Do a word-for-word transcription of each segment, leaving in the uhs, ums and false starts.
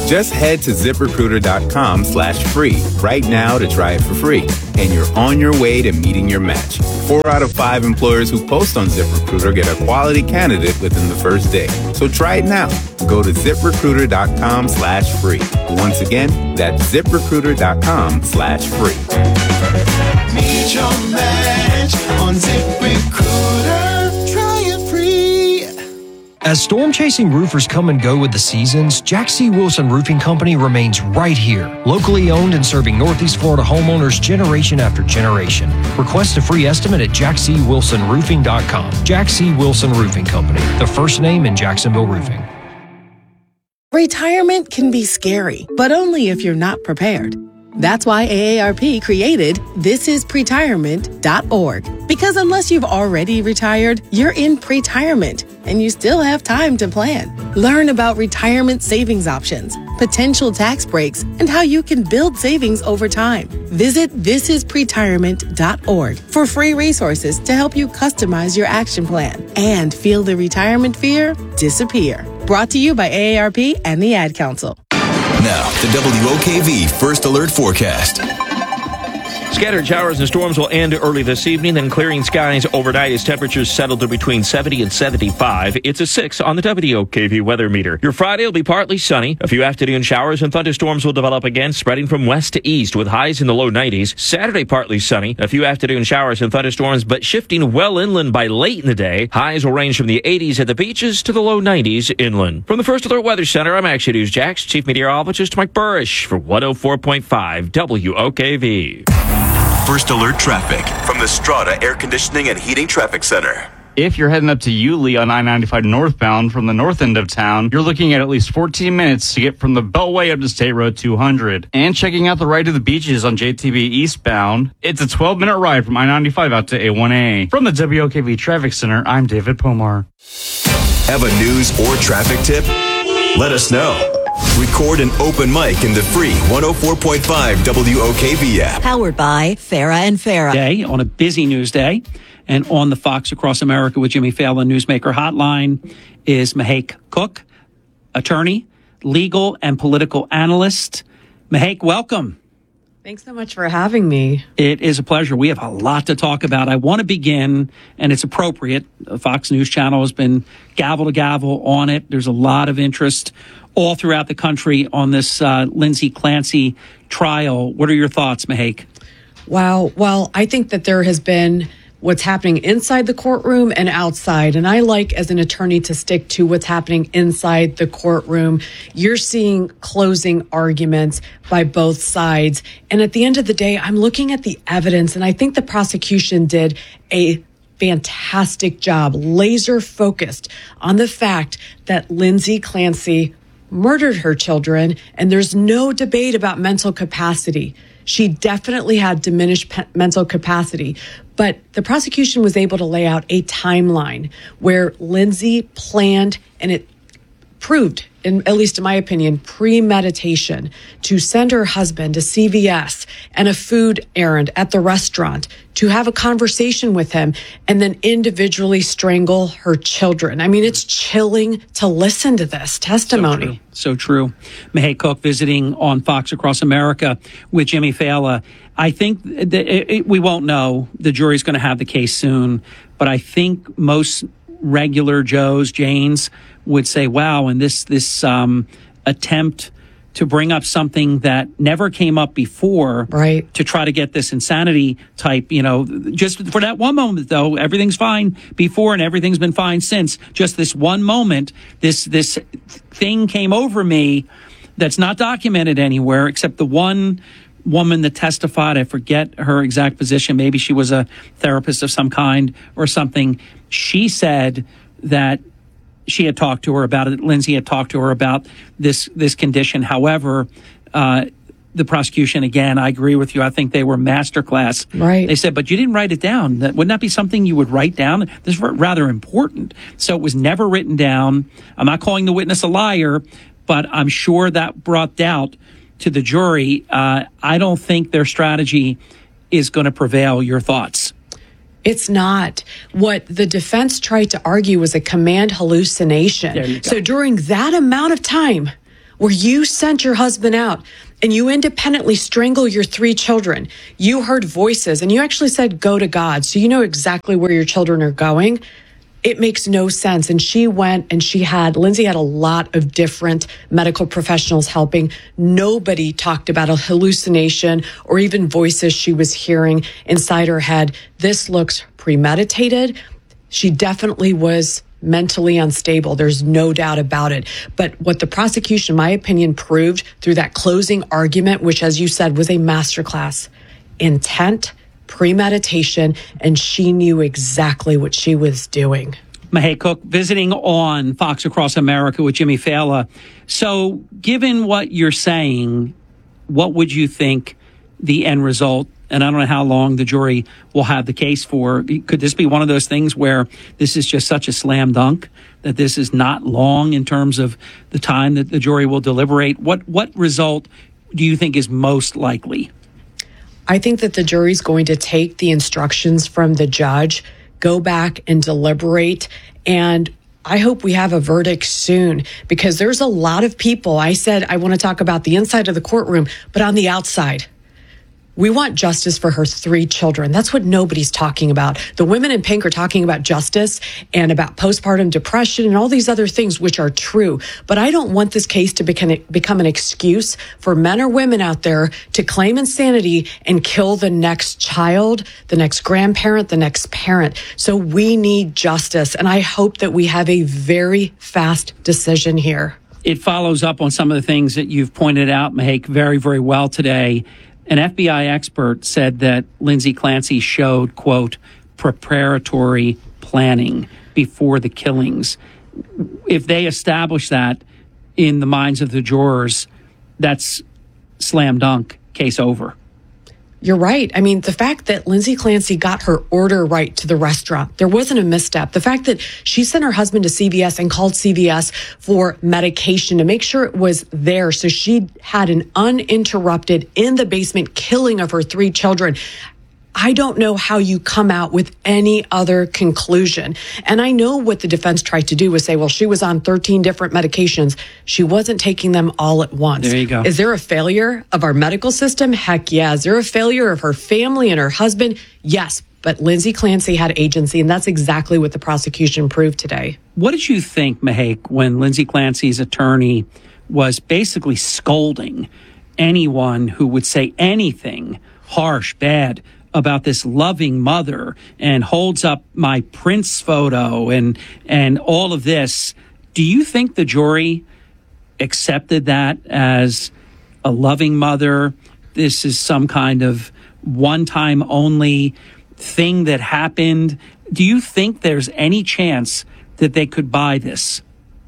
Just head to ZipRecruiter.com slash free right now to try it for free. And you're on your way to meeting your match. Four out of five employers who post on ZipRecruiter get a quality candidate within the first day. So try it now. Go to ZipRecruiter.com slash free. Once again, that's ZipRecruiter.com slash free. Meet your match on ZipRecruiter. Try it free. As storm-chasing roofers come and go with the seasons, Jack C. Wilson Roofing Company remains right here, locally owned and serving Northeast Florida homeowners generation after generation. Request a free estimate at jack c wilson roofing dot com. Jack C. Wilson Roofing Company, the first name in Jacksonville roofing. Retirement can be scary, but only if you're not prepared. That's why A A R P created this is pretirement dot org. Because unless you've already retired, you're in pretirement, and you still have time to plan. Learn about retirement savings options, potential tax breaks, and how you can build savings over time. Visit this is pretirement dot org for free resources to help you customize your action plan and feel the retirement fear disappear. Brought to you by A A R P and the Ad Council. Now, the W O K V First Alert Forecast. Scattered showers and storms will end early this evening, then clearing skies overnight as temperatures settle to between seventy and seventy-five. It's a six on the W O K V weather meter. Your Friday will be partly sunny. A few afternoon showers and thunderstorms will develop again, spreading from west to east with highs in the low nineties. Saturday, partly sunny. A few afternoon showers and thunderstorms, but shifting well inland by late in the day. Highs will range from the eighties at the beaches to the low nineties inland. From the First Alert Weather Center, I'm Action News Jax Chief Meteorologist Mike Burrish for one oh four point five W O K V. First Alert Traffic from the Strata Air Conditioning and Heating Traffic Center. If you're heading up to Yulee on I ninety-five northbound from the north end of town, you're looking at at least fourteen minutes to get from the Beltway up to State Road two hundred. And checking out the ride to the beaches on J T B eastbound, it's a twelve-minute ride from I ninety-five out to A one A. From the W O K V Traffic Center, I'm David Pomar. Have a news or traffic tip? Let us know. Record an open mic in the free one oh four point five W O K V app. Powered by Farah and Farah. Day on a busy news day. And on the Fox Across America with Jimmy Fallon Newsmaker hotline is Mahake Cook, attorney, legal and political analyst. Mahake, welcome. Thanks so much for having me. It is a pleasure. We have a lot to talk about. I want to begin, and it's appropriate. The Fox News Channel has been gavel to gavel on it. There's a lot of interest all throughout the country on this uh, Lindsay Clancy trial. What are your thoughts, Mahake? Wow. Well, I think that there has been what's happening inside the courtroom and outside. And I like, as an attorney, to stick to what's happening inside the courtroom. You're seeing closing arguments by both sides. And at the end of the day, I'm looking at the evidence, and I think the prosecution did a fantastic job, laser focused on the fact that Lindsay Clancy murdered her children, and there's no debate about mental capacity. She definitely had diminished pe- mental capacity, but the prosecution was able to lay out a timeline where Lindsay planned, and it proved, in, at least in my opinion, premeditation to send her husband to C V S and a food errand at the restaurant, to have a conversation with him, and then individually strangle her children. I mean, it's chilling to listen to this testimony. So true. So true. Mahake Cook visiting on Fox Across America with Jimmy Fallon. I think that it, it, we won't know. The jury's going to have the case soon. But I think most regular Joes, Janes, would say, wow, and this, this um, attempt to bring up something that never came up before, right, to try to get this insanity type, you know, just for that one moment, though, everything's fine before and everything's been fine since. Just this one moment, this this thing came over me that's not documented anywhere except the one woman that testified. I forget her exact position. Maybe she was a therapist of some kind or something. She said that she had talked to her about it. Lindsay had talked to her about this this condition. However, uh, the prosecution, again, I agree with you. I think they were masterclass. Right. They said, but you didn't write it down. That, wouldn't that be something you would write down? This is rather important. So it was never written down. I'm not calling the witness a liar, but I'm sure that brought doubt to the jury. Uh, I don't think their strategy is going to prevail. Your thoughts? It's not. What the defense tried to argue was a command hallucination. So during that amount of time, where you sent your husband out and you independently strangle your three children. You heard voices and you actually said, go to God. So you know exactly where your children are going. It makes no sense. And she went and she had, Lindsay had a lot of different medical professionals helping. Nobody talked about a hallucination or even voices she was hearing inside her head. This looks premeditated. She definitely was mentally unstable. There's no doubt about it. But what the prosecution, in my opinion, proved through that closing argument, which, as you said, was a masterclass, intent, premeditation, and she knew exactly what she was doing. Mahey Cook visiting on Fox Across America with Jimmy Fallon. So given what you're saying, what would you think the end result, and I don't know how long the jury will have the case for, could this be one of those things where this is just such a slam dunk that this is not long in terms of the time that the jury will deliberate? What what result do you think is most likely? I think that the jury's going to take the instructions from the judge, go back and deliberate, and I hope we have a verdict soon, because there's a lot of people. I said I want to talk about the inside of the courtroom, but on the outside, we want justice for her three children. That's what nobody's talking about. The women in pink are talking about justice and about postpartum depression and all these other things, which are true. But I don't want this case to become, become an excuse for men or women out there to claim insanity and kill the next child, the next grandparent, the next parent. So we need justice. And I hope that we have a very fast decision here. It follows up on some of the things that you've pointed out, Mahey, very, very well today. An F B I expert said that Lindsay Clancy showed, quote, preparatory planning before the killings. If they establish that in the minds of the jurors, that's slam dunk, case over. You're right. I mean, the fact that Lindsay Clancy got her order right to the restaurant, there wasn't a misstep. The fact that she sent her husband to C V S and called C V S for medication to make sure it was there. So she had an uninterrupted in the basement killing of her three children. I don't know how you come out with any other conclusion. And I know what the defense tried to do was say, well, she was on thirteen different medications. She wasn't taking them all at once. There you go. Is there a failure of our medical system? Heck yeah. Is there a failure of her family and her husband? Yes. But Lindsay Clancy had agency, and that's exactly what the prosecution proved today. What did you think, Mahey, when Lindsay Clancy's attorney was basically scolding anyone who would say anything harsh, bad, about this loving mother, and holds up my Prince photo and and all of this? Do you think the jury accepted that as a loving mother? This is some kind of one-time only thing that happened. Do you think there's any chance that they could buy this?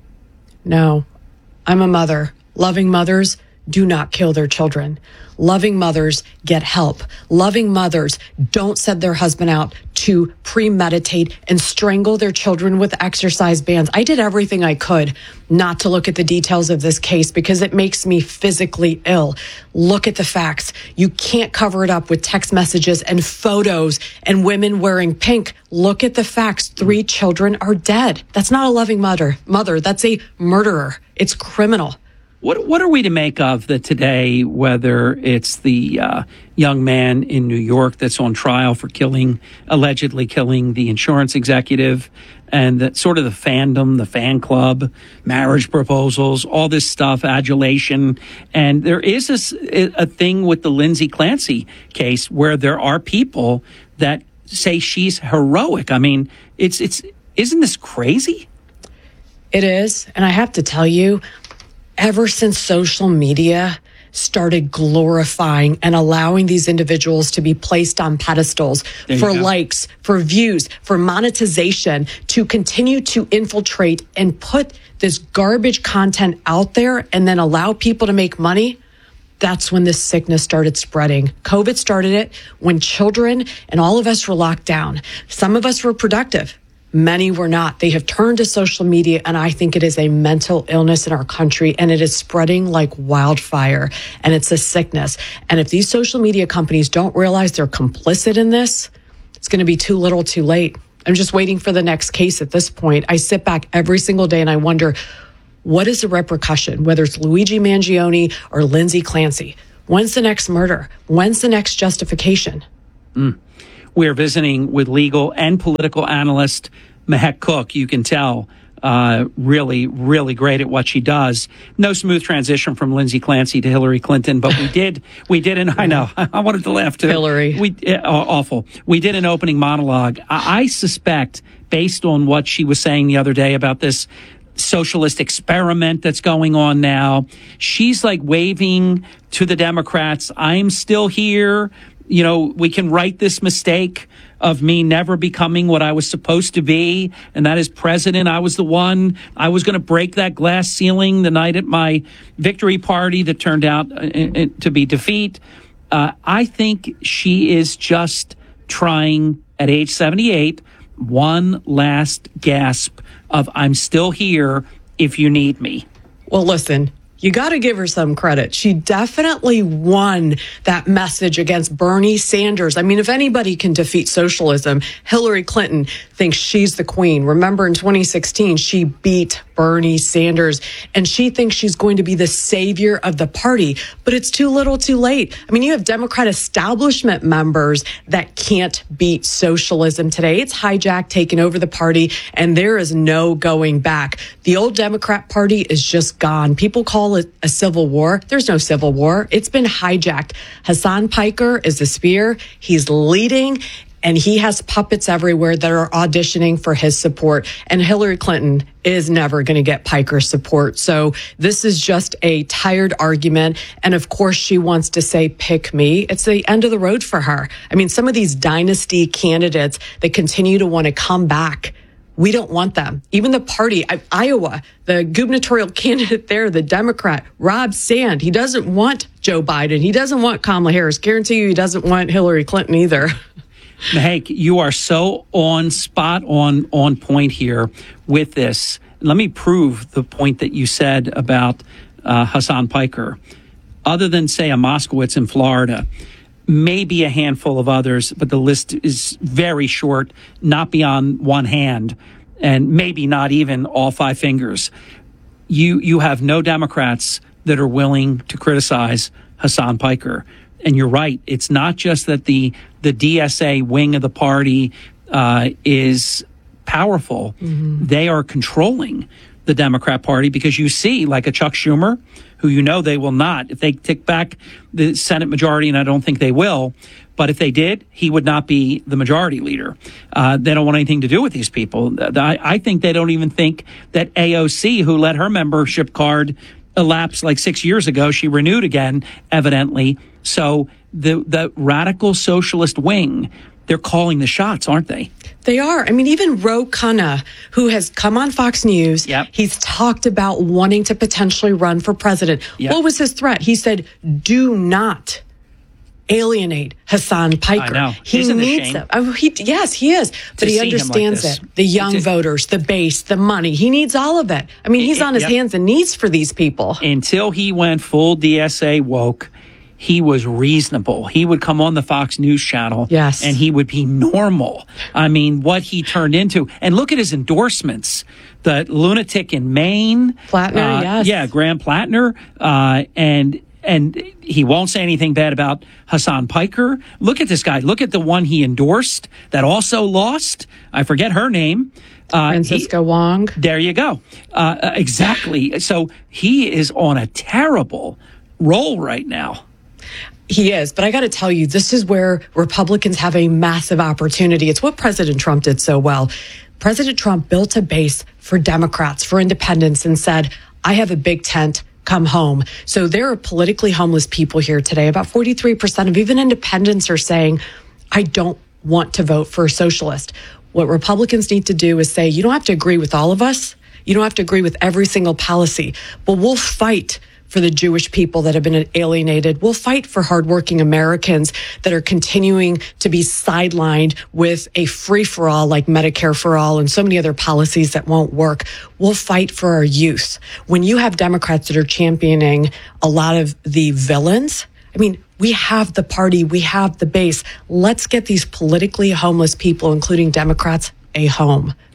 No. I'm a mother. Loving mothers do not kill their children. Loving mothers get help. Loving mothers don't send their husband out to premeditate and strangle their children with exercise bands. I did everything I could not to look at the details of this case because it makes me physically ill. Look at the facts. You can't cover it up with text messages and photos and women wearing pink. Look at the facts. Three children are dead. That's not a loving mother. Mother, that's a murderer. It's criminal. What what are we to make of that today, whether it's the uh, young man in New York that's on trial for killing, allegedly killing the insurance executive, and that sort of the fandom, the fan club, marriage proposals, all this stuff, adulation. And there is a, a thing with the Lindsay Clancy case where there are people that say she's heroic. I mean, it's it's isn't this crazy? It is. And I have to tell you, ever since social media started glorifying and allowing these individuals to be placed on pedestals for likes, for views, for monetization, to continue to infiltrate and put this garbage content out there and then allow people to make money, that's when this sickness started spreading. COVID started it when children and all of us were locked down. Some of us were productive. Many were not. They have turned to social media, and I think it is a mental illness in our country, and it is spreading like wildfire, and it's a sickness. And if these social media companies don't realize they're complicit in this, it's going to be too little too late. I'm just waiting for the next case at this point. I sit back every single day and I wonder, what is the repercussion, whether it's Luigi Mangione or Lindsay Clancy? When's the next murder? When's the next justification? Mm. We're visiting with legal and political analyst Mehek Cook. You can tell uh, really, really great at what she does. No smooth transition from Lindsay Clancy to Hillary Clinton, but we did, we did, and I know, I wanted to laugh too. Hillary. We, uh, awful. We did an opening monologue. I, I suspect, based on what she was saying the other day about this socialist experiment that's going on now, she's like waving to the Democrats, I'm still here. You know, we can right this mistake of me never becoming what I was supposed to be, and that is president. I was the one. I was going to break that glass ceiling the night at my victory party that turned out uh, to be defeat. Uh, I think she is just trying, at age seventy-eight, one last gasp of I'm still here if you need me. Well, listen, you got to give her some credit. She definitely won that message against Bernie Sanders. I mean, if anybody can defeat socialism, Hillary Clinton thinks she's the queen. Remember, in twenty sixteen, she beat Bernie Sanders, and she thinks she's going to be the savior of the party. But it's too little too late. I mean, you have Democrat establishment members that can't beat socialism today. It's hijacked, taken over the party, and there is no going back. The old Democrat Party is just gone. People call it a civil war. There's no civil war. It's been hijacked. Hasan Piker is the spear. He's leading, and he has puppets everywhere that are auditioning for his support. And Hillary Clinton is never going to get Piker's support. So this is just a tired argument. And of course, she wants to say, pick me. It's the end of the road for her. I mean, some of these dynasty candidates that continue to want to come back, we don't want them. Even the party, I, Iowa, the gubernatorial candidate there, the Democrat, Rob Sand, he doesn't want Joe Biden. He doesn't want Kamala Harris. Guarantee you he doesn't want Hillary Clinton either. Mehek, you are so on spot on on point here with this. Let me prove the point that you said about uh, Hasan Piker. Other than, say, a Moskowitz in Florida, maybe a handful of others, but the list is very short, not beyond one hand, and maybe not even all five fingers. You you have no Democrats that are willing to criticize Hasan Piker. And you're right. It's not just that the the D S A wing of the party uh, is powerful. Mm-hmm. They are controlling the Democrat Party, because you see, like a Chuck Schumer, who you know they will not, if they take back the Senate majority, and I don't think they will, but if they did, he would not be the majority leader. Uh, they don't want anything to do with these people. I, I think they don't even think that A O C, who let her membership card elapse like six years ago, she renewed again, evidently. So the the radical socialist wing, they're calling the shots, aren't they? They are. I mean, even Ro Khanna, who has come on Fox News, yep. he's talked about wanting to potentially run for president. Yep. What was his threat? He said, do not alienate Hasan Piker. I know. He Isn't needs them. Oh, he, yes, he is. But to he see understands him like it. The young to, voters, the base, the money. He needs all of it. I mean, he's it, on his yep. hands and knees for these people. Until he went full D S A woke, he was reasonable. He would come on the Fox News channel, yes, and he would be normal. I mean, what he turned into. And look at his endorsements. The lunatic in Maine. Plattner, uh, yes. Yeah, Graham Plattner. Uh, and and he won't say anything bad about Hasan Piker. Look at this guy. Look at the one he endorsed that also lost. I forget her name. Uh, Francisco he, Wong. There you go. Uh, exactly. So he is on a terrible roll right now. He is, but I got to tell you, this is where Republicans have a massive opportunity. It's what President Trump did so well. President Trump built a base for Democrats, for independents, and said, I have a big tent, come home. So there are politically homeless people here today. About forty-three percent of even independents are saying, I don't want to vote for a socialist. What Republicans need to do is say, you don't have to agree with all of us. You don't have to agree with every single policy, but we'll fight for the Jewish people that have been alienated. We'll fight for hardworking Americans that are continuing to be sidelined with a free-for-all like Medicare for all and so many other policies that won't work. We'll fight for our youth. When you have Democrats that are championing a lot of the villains, I mean, we have the party, we have the base. Let's get these politically homeless people, including Democrats, a home.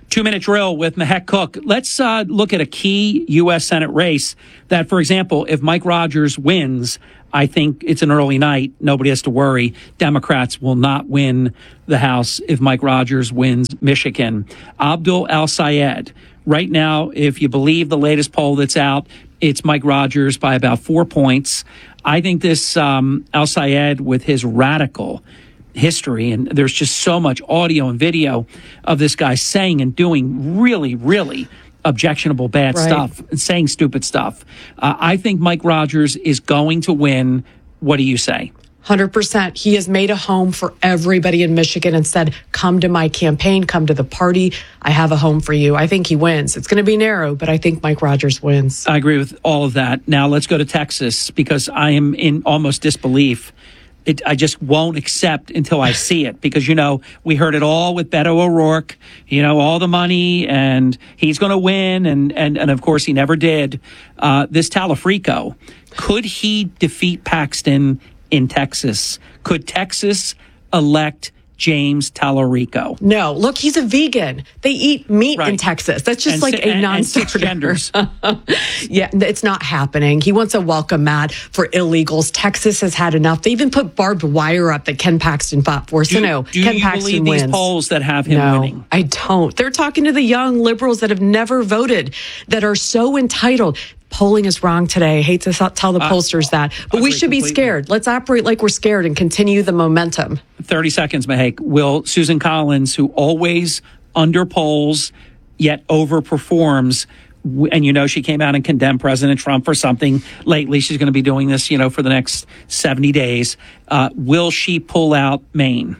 Two-minute drill with Mehek Cook. Let's uh, look at a key U S. Senate race that, for example, if Mike Rogers wins, I think it's an early night. Nobody has to worry. Democrats will not win the House if Mike Rogers wins Michigan. Abdul El-Sayed. Right now, if you believe the latest poll that's out, it's Mike Rogers by about four points. I think this um, El-Sayed, with his radical history, and there's just so much audio and video of this guy saying and doing really, really objectionable, bad Right. stuff, and saying stupid stuff. Uh, I think Mike Rogers is going to win. What do you say? one hundred percent. He has made a home for everybody in Michigan and said, come to my campaign, come to the party. I have a home for you. I think he wins. It's going to be narrow, but I think Mike Rogers wins. I agree with all of that. Now let's go to Texas, because I am in almost disbelief. It, I just won't accept until I see it, because, you know, we heard it all with Beto O'Rourke, you know, all the money, and he's going to win. And, and, and of course, he never did. Uh, this Talafrico, could he defeat Paxton in Texas? Could Texas elect James Talarico? No, look, he's a vegan. They eat meat Right. in Texas. That's just And like si- a and- and non-starter. cisgenders. Yeah, it's not happening. He wants a welcome mat for illegals. Texas has had enough. They even put barbed wire up that Ken Paxton fought for. So Do, no, do Ken you Paxton believe wins. these polls that have him no, winning? I don't. They're talking to the young liberals that have never voted, that are so entitled. Polling is wrong today. I hate to tell the pollsters that, but we agree should be completely. scared. Let's operate like we're scared and continue the momentum. thirty seconds, Mahake. Will Susan Collins, who always underpolls yet overperforms, w- and you know she came out and condemned President Trump for something lately. She's going to be doing this, you know, for the next seventy days. Uh, will she pull out Maine?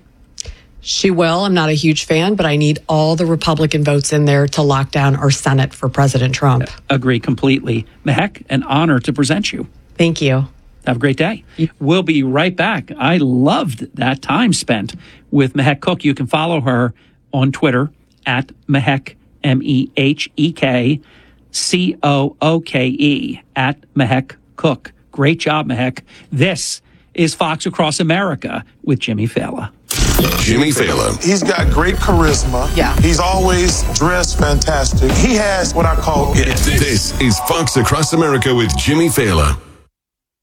She will. I'm not a huge fan, but I need all the Republican votes in there to lock down our Senate for President Trump. Agree completely. Mahek, an honor to present you. Thank you. Have a great day. We'll be right back. I loved that time spent with Mehek Cook. You can follow her on Twitter at Mehek, M E H E K C O O K E, at Mehek Cook. Great job, Mehek. This is Fox Across America with Jimmy Fallon. Jimmy Fallon. He's got great charisma. Yeah. He's always dressed fantastic. He has what I call it. This is Fox Across America with Jimmy Fallon.